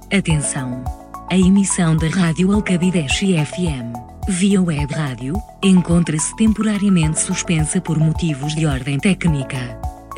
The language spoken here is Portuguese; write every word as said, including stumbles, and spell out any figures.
Atenção! A emissão da Rádio Alcabideche F M, via web rádio, encontra-se temporariamente suspensa por motivos de ordem técnica.